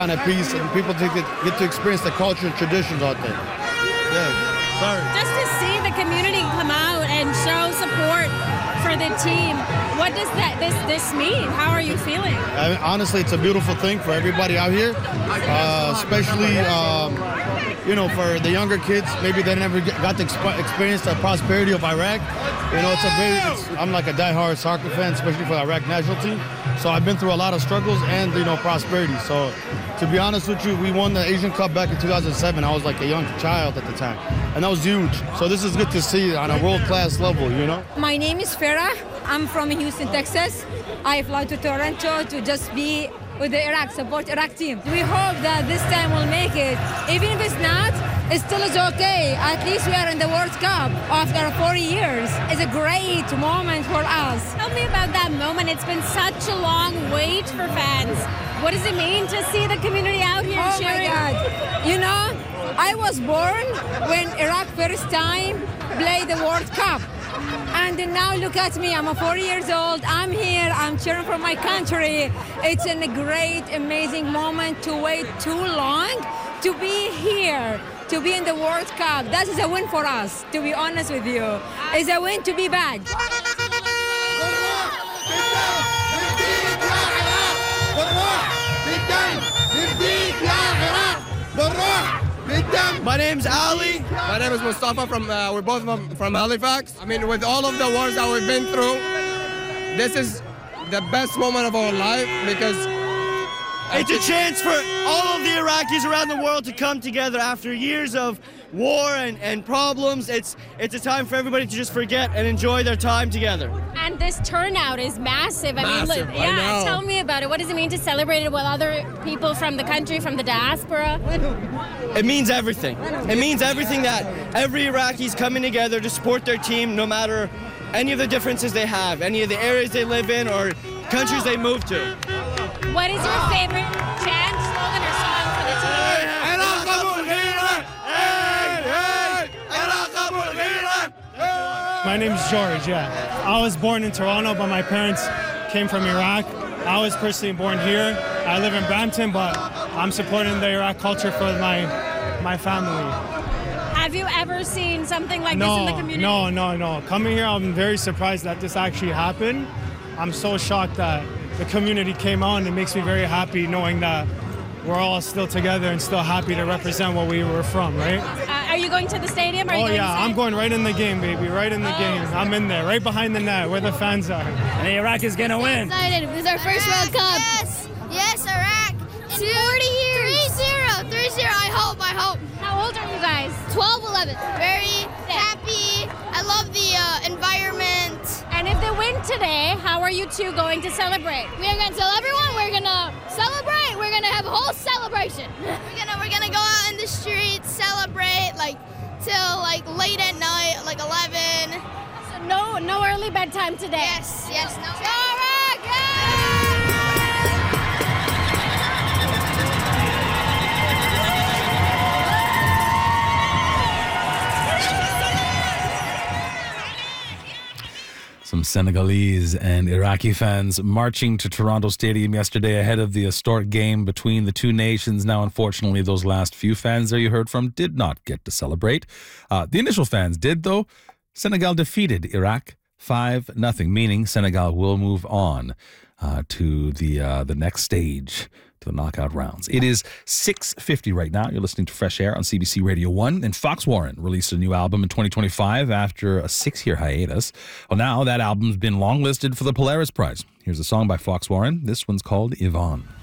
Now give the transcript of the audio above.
kind of peace, and people get to experience the culture and traditions out there. Yeah, sorry. Just to see the community come out and show support for the team, what does this mean? How are you feeling? Honestly, it's a beautiful thing for everybody out here, especially for the younger kids. Maybe they never got to experience the prosperity of Iraq. I'm like a diehard soccer fan, especially for the Iraq national team. So I've been through a lot of struggles and prosperity. So to be honest with you, we won the Asian Cup back in 2007. I was like a young child at the time, and that was huge. So this is good to see on a world-class level, My name is Farah. I'm from Houston, Texas. I fly to Toronto to just be with the support Iraq team. We hope that this time we'll make it. Even if it's not, it still is okay. At least we are in the World Cup after 40 years. It's a great moment for us. Tell me about that moment. It's been such a long wait for fans. What does it mean to see the community out here cheering? Oh my God. I was born when Iraq first time played the World Cup. And now look at me, I'm 40 years old, I'm here, I'm cheering for my country. It's a great, amazing moment to wait too long to be here, to be in the World Cup. That is a win for us, to be honest with you. It's a win to be back. My name's Ali. My name is Mustafa. We're both from Halifax. I mean, with all of the wars that we've been through, this is the best moment of our life because it's a chance for all of the Iraqis around the world to come together after years of war and problems. It's a time for everybody to just forget and enjoy their time together. And this turnout is massive. Massive, I mean, tell me about it. What does it mean to celebrate it with other people from the country, from the diaspora? It means everything. It means everything that every Iraqi's coming together to support their team, no matter any of the differences they have, any of the areas they live in or countries they move to. What is your favorite chant, slogan, or song for the team? My name's George, I was born in Toronto, but my parents came from Iraq. I was personally born here. I live in Brampton, but I'm supporting the Iraq culture for my family. Have you ever seen something like this in the community? No. Coming here, I'm very surprised that this actually happened. I'm so shocked that the community came out, and it makes me very happy knowing that we're all still together and still happy to represent where we were from, right? Are you going to the stadium? I'm going right in the game, baby, right in the game. I'm in there, right behind the net, where the fans are. And Iraq is gonna win. Excited. This is our first World Cup. Yes, Iraq. 40 years. 3-0. I hope. How old are you guys? 12, 11. Very happy. I love the environment. And if they win today, how are you two going to celebrate? We are going to tell everyone we're going to celebrate. We're going to have a whole celebration. We're gonna go out in the streets, celebrate till late at night, 11. So no early bedtime today. Yes. No. Iraq! Yeah! Some Senegalese and Iraqi fans marching to Toronto Stadium yesterday ahead of the historic game between the two nations. Now, unfortunately, those last few fans there you heard from did not get to celebrate. The initial fans did, though. Senegal defeated Iraq 5-0, meaning Senegal will move on to the next stage, to the knockout rounds. It is 6:50 right now. You're listening to Fresh Air on CBC Radio 1. And Fox Warren released a new album in 2025 after a 6-year hiatus. Well, now that album's been longlisted for the Polaris Prize. Here's a song by Fox Warren. This one's called Yvonne.